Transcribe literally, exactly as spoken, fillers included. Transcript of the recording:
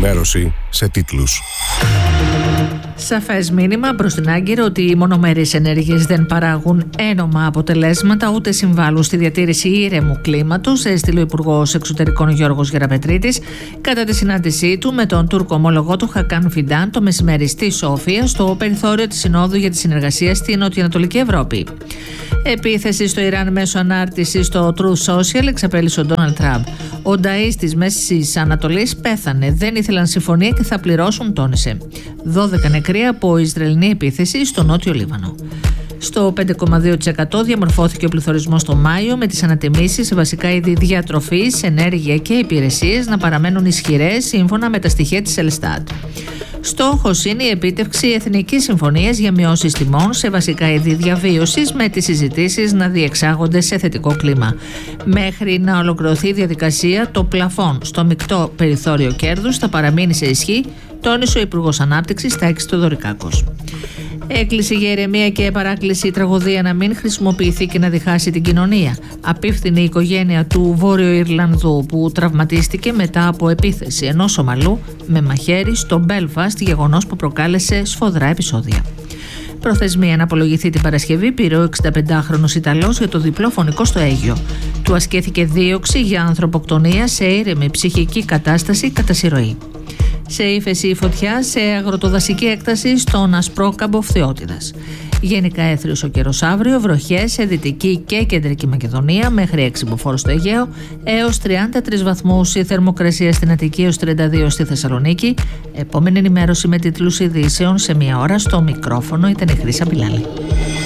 ενημέρωση σε τίτλους. Σαφές μήνυμα προς την Άγκυρο ότι οι μονομερείς ενέργειες δεν παράγουν ένομα αποτελέσματα ούτε συμβάλλουν στη διατήρηση ήρεμου κλίματος, έστειλε ο Υπουργός Εξωτερικών Γιώργος Γεραπετρίτης κατά τη συνάντησή του με τον Τούρκο ομόλογό του Χακάν Φιντάν το μεσημέρι στη Σόφια, στο περιθώριο της Συνόδου για τη Συνεργασία στη Νοτιοανατολική Ευρώπη. Επίθεση στο Ιράν μέσω ανάρτησης στο Truth Social εξαπέλυσε ο Ντόναλντ Τραμπ. Ο Νταΐς της Μέσης Ανατολής πέθανε, δεν ήθελαν συμφωνία και θα πληρώσουν, τόνισε. δώδεκα νεκροί από Ισραηλινή επίθεση στο Νότιο Λίβανο. Στο πέντε κόμμα δύο τοις εκατό διαμορφώθηκε ο πληθωρισμός το Μάιο, με τις ανατιμήσεις σε βασικά είδη διατροφής, ενέργεια και υπηρεσίες να παραμένουν ισχυρές σύμφωνα με τα στοιχεία της Ελστάτ. Στόχος είναι η επίτευξη εθνικής συμφωνίας για μειώσεις τιμών σε βασικά είδη διαβίωσης, με τις συζητήσεις να διεξάγονται σε θετικό κλίμα. Μέχρι να ολοκληρωθεί η διαδικασία, το πλαφόν στο μεικτό περιθώριο κέρδους θα παραμείνει σε ισχύ, τόνισε ο Υπουργός Ανάπτυξης Τάκης Θεοδωρικάκος. Έκκληση για ηρεμία και παράκληση η τραγωδία να μην χρησιμοποιηθεί και να διχάσει την κοινωνία. Απίφθινε η οικογένεια του Βόρειο Ιρλανδού που τραυματίστηκε μετά από επίθεση ενός Σομαλού με μαχαίρι στο Μπέλφαστ, γεγονός που προκάλεσε σφοδρά επεισόδια. Προθεσμία να απολογηθεί την Παρασκευή πήρε ο εξηνταπεντάχρονος Ιταλός για το διπλό φωνικό στο Αίγιο. Του ασκέθηκε δίωξη για ανθρωποκτονία σε ήρεμη ψυχική κατάσταση κατά συρροή. Σε ύφεση η φωτιά σε αγροτοδασική έκταση στον Ασπρόκαμπο Φθιώτιδας. Γενικά έθριος ο καιρός αύριο, βροχές σε Δυτική και Κεντρική Μακεδονία μέχρι έξι μποφόρ στο Αιγαίο, έως τριάντα τρεις βαθμούς η θερμοκρασία στην Αττική, έως τριάντα δύο στη Θεσσαλονίκη. Επόμενη ενημέρωση με τίτλους ειδήσεων σε μία ώρα. Στο μικρόφωνο ήταν η Χρύσα Μπιλάλη.